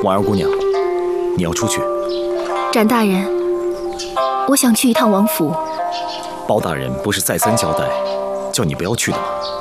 婉儿姑娘，你要出去？ 展大人，我想去一趟王府。 包大人不是再三交代，叫你不要去的吗？